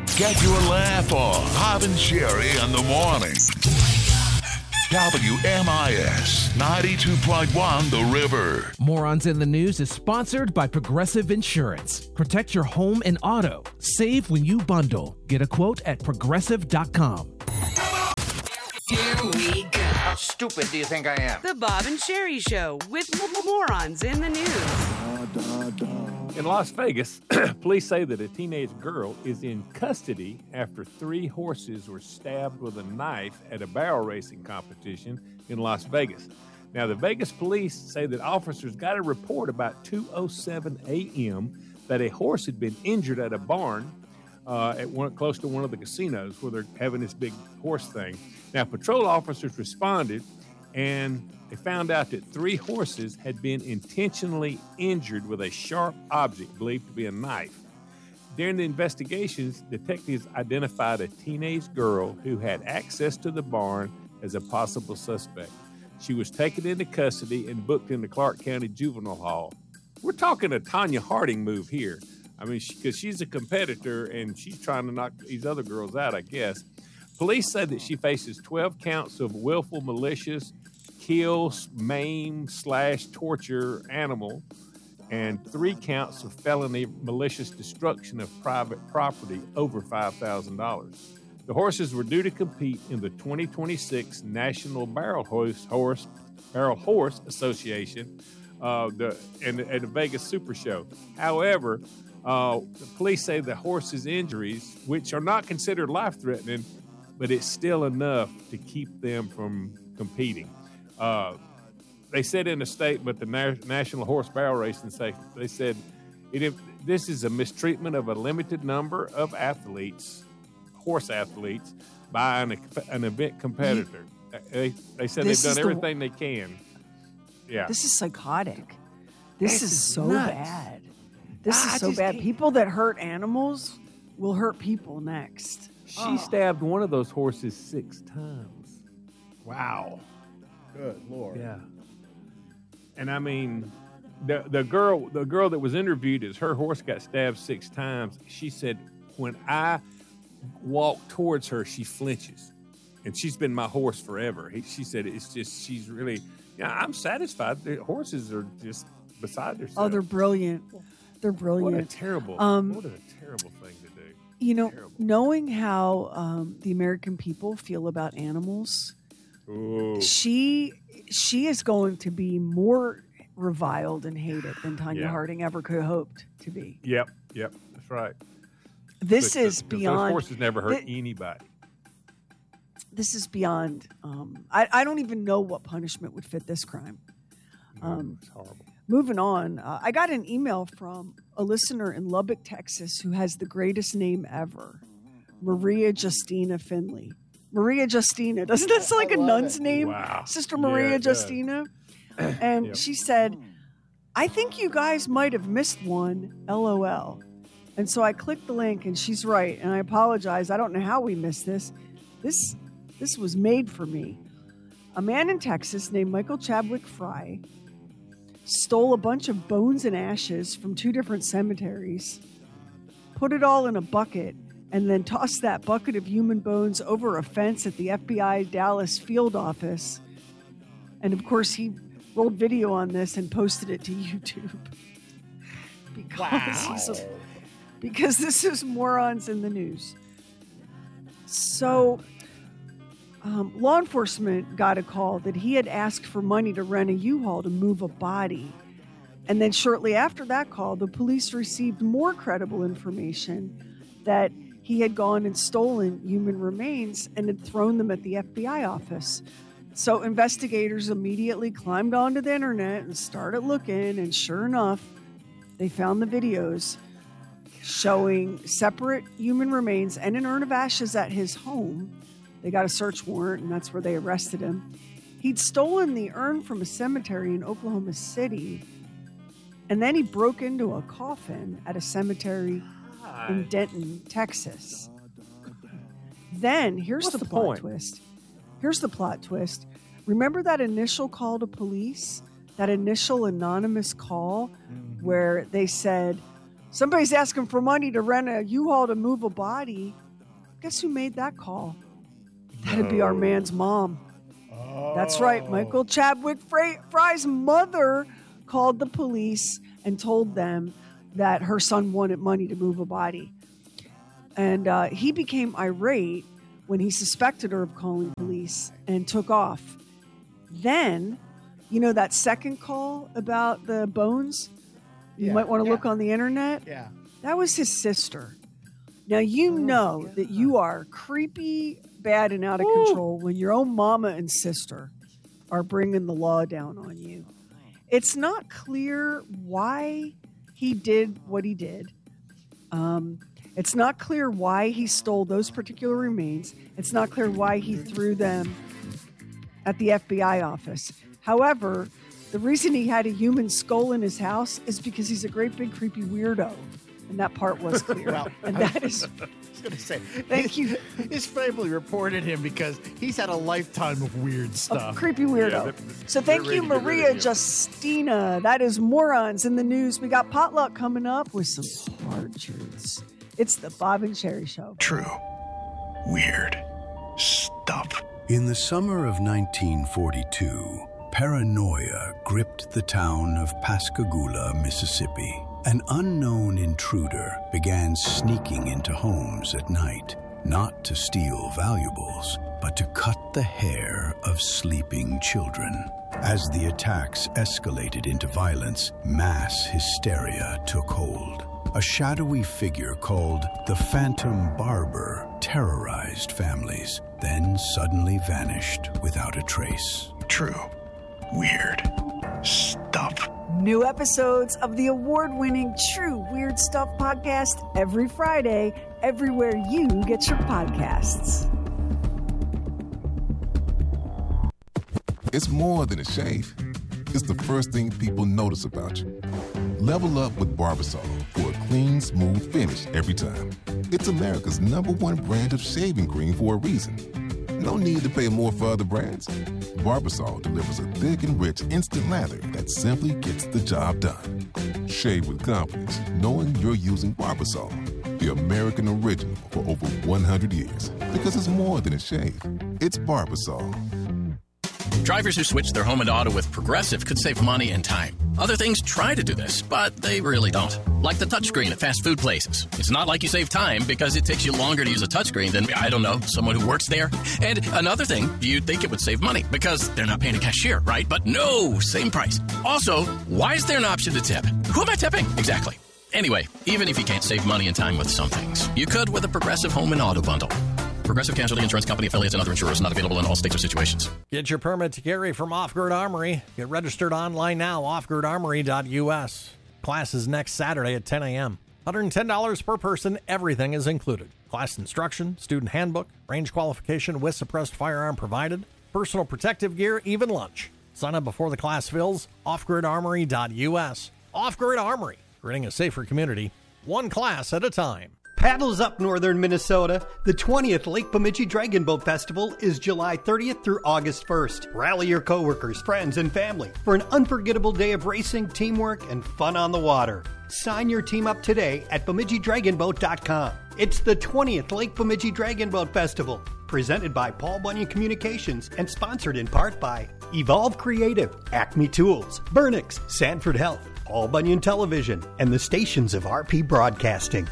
Get your laugh on. Bob and Sherry in the morning. WMIS 92.1 The River. Morons in the News is sponsored by Progressive Insurance. Protect your home and auto. Save when you bundle. Get a quote at progressive.com. Here we go. How stupid do you think I am? The Bob and Sherry Show with morons in the news. In Las Vegas, police say that a teenage girl is in custody after 3 horses were stabbed with a knife at a barrel racing competition in Las Vegas. Now, the Vegas police say that officers got a report about 2:07 a.m. that a horse had been injured at a barn close to one of the casinos where they're having this big horse thing. Now, patrol officers responded, and they found out that 3 horses had been intentionally injured with a sharp object believed to be a knife. During the investigations, detectives identified a teenage girl who had access to the barn as a possible suspect. She was taken into custody and booked into Clark County Juvenile Hall. We're talking a Tanya Harding move here. I mean, because she's a competitor and she's trying to knock these other girls out, I guess. Police said that she faces 12 counts of willful, malicious, kill, maim, / torture animal, and 3 counts of felony malicious destruction of private property over $5,000. The horses were due to compete in the 2026 National Barrel Horse Association at the Vegas Super Show. However, the police say the horse's injuries, which are not considered life-threatening, but it's still enough to keep them from competing. They said in a statement, the National Horse Barrel Racing, they said, this is a mistreatment of a limited number of horse athletes, by an event competitor. They said they've done everything they can. Yeah. This is psychotic. This is so nuts. bad. This is so bad. People that hurt animals will hurt people next. She stabbed one of those horses 6 times. Wow. Good Lord. Yeah. And I mean, the girl that was interviewed as her horse got stabbed 6 times. She said, when I walk towards her, she flinches. And she's been my horse forever. She said, it's just, she's really, I'm satisfied. The horses are just beside themselves. Oh, they're brilliant. They're brilliant. What a terrible thing to do. You know, Terrible. knowing how the American people feel about animals, Ooh. she is going to be more reviled and hated than Tanya Harding ever could have hoped to be. Yep, that's right. This is beyond. Those horses never hurt anybody. This is beyond. I don't even know what punishment would fit this crime. It's horrible. Moving on, I got an email from a listener in Lubbock, Texas, who has the greatest name ever, Maria Justina Finley. Maria Justina, doesn't that sound like a nun's name? Wow. Sister Maria Justina. And she said, I think you guys might have missed one, LOL. And so I clicked the link, and she's right. And I apologize. I don't know how we missed this. This was made for me. A man in Texas named Michael Chadwick Fry stole a bunch of bones and ashes from 2 different cemeteries, put it all in a bucket, and then tossed that bucket of human bones over a fence at the FBI Dallas field office. And of course, he rolled video on this and posted it to YouTube. Because this is morons in the news. So, law enforcement got a call that he had asked for money to rent a U-Haul to move a body. And then shortly after that call, the police received more credible information that he had gone and stolen human remains and had thrown them at the FBI office. So investigators immediately climbed onto the internet and started looking, and sure enough, they found the videos showing separate human remains and an urn of ashes at his home. They got a search warrant, and that's where they arrested him. He'd stolen the urn from a cemetery in Oklahoma City, and then he broke into a coffin at a cemetery in Denton, Texas. Then, here's the plot twist. Here's the plot twist. Remember that initial call to police? That initial anonymous call where they said, Somebody's asking for money to rent a U-Haul to move a body. Guess who made that call? That'd be our man's mom. Oh. That's right. Michael Chadwick Fry's mother called the police and told them that her son wanted money to move a body. And he became irate when he suspected her of calling police and took off. Then, that second call about the bones? You might want to look on the internet. Yeah. That was his sister. Now, know that you are creepy, bad, and out of control when your own mama and sister are bringing the law down on you. It's not clear why he did what he did. It's not clear why he stole those particular remains. It's not clear why he threw them at the FBI office. However, the reason he had a human skull in his house is because he's a great big creepy weirdo. And that part was clear. Well, and that is... I was going to say, thank you. His family reported him because he's had a lifetime of weird stuff. A creepy weirdo. So thank you, Maria Justina. That is Morons in the News. We got potluck coming up with some hard truths. It's the Bob and Sherry Show. True. Weird. Stuff. In the summer of 1942, paranoia gripped the town of Pascagoula, Mississippi. An unknown intruder began sneaking into homes at night, not to steal valuables, but to cut the hair of sleeping children. As the attacks escalated into violence, mass hysteria took hold. A shadowy figure called the Phantom Barber terrorized families, then suddenly vanished without a trace. True. Weird. Stuff. New episodes of the award-winning True Weird Stuff podcast every Friday, everywhere you get your podcasts. It's more than a shave. It's the first thing people notice about you. Level up with Barbasol for a clean, smooth finish every time. It's America's #1 brand of shaving cream for a reason. No need to pay more for other brands. Barbasol delivers a thick and rich instant lather that simply gets the job done. Shave with confidence, knowing you're using Barbasol, the American original for over 100 years. Because it's more than a shave. It's Barbasol. Drivers who switch their home and auto with Progressive could save money and time. Other things try to do this, but they really don't. Like the touchscreen at fast food places. It's not like you save time because it takes you longer to use a touchscreen than, I don't know, someone who works there. And another thing, you'd think it would save money because they're not paying a cashier, right? But no, same price. Also, why is there an option to tip? Who am I tipping? Exactly. Anyway, even if you can't save money and time with some things, you could with a Progressive home and auto bundle. Progressive Casualty Insurance Company affiliates and other insurers, not available in all states or situations. Get your permit to carry from Off-Grid Armory. Get registered online now, offgridarmory.us. Class is next Saturday at 10 a.m. $110 per person. Everything is included. Class instruction, student handbook, range qualification with suppressed firearm provided, personal protective gear, even lunch. Sign up before the class fills. Offgridarmory.us. Off-Grid Armory, creating a safer community, one class at a time. Paddles up northern Minnesota. The 20th Lake Bemidji Dragon Boat Festival is July 30th through August 1st. Rally your coworkers, friends, and family for an unforgettable day of racing, teamwork, and fun on the water. Sign your team up today at BemidjiDragonBoat.com. It's the 20th Lake Bemidji Dragon Boat Festival, presented by Paul Bunyan Communications and sponsored in part by Evolve Creative, Acme Tools, Burnix, Sanford Health, Paul Bunyan Television, and the stations of RP Broadcasting.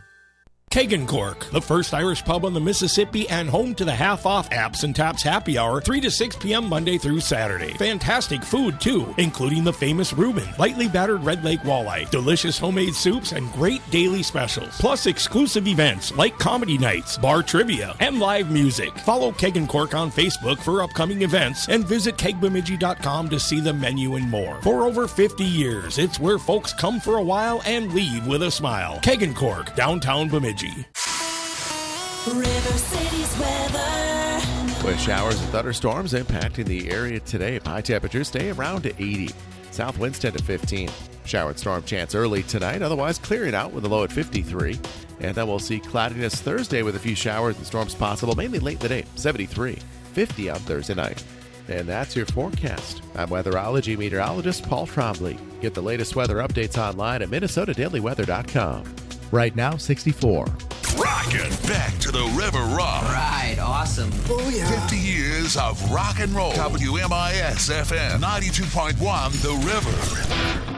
Kegan Cork, the first Irish pub on the Mississippi and home to the half-off Apps and Taps Happy Hour, 3 to 6 p.m. Monday through Saturday. Fantastic food, too, including the famous Reuben, lightly battered Red Lake walleye, delicious homemade soups, and great daily specials. Plus exclusive events like comedy nights, bar trivia, and live music. Follow Kegan Cork on Facebook for upcoming events and visit kegbemidji.com to see the menu and more. For over 50 years, it's where folks come for a while and leave with a smile. Kegan Cork, downtown Bemidji. River City's weather. With showers and thunderstorms impacting the area today, high temperatures stay around to 80. South winds 10 to 15. Shower and storm chance early tonight, otherwise clearing out with a low at 53. And then we'll see cloudiness Thursday with a few showers and storms possible, mainly late in the day, 73. 50 on Thursday night. And that's your forecast. I'm weatherology meteorologist Paul Trombley. Get the latest weather updates online at minnesotadailyweather.com. Right now, 64. Rockin' back to the River Rock. Right, awesome. Oh, yeah. 50 years of rock and roll. WMIS FM 92.1 The River.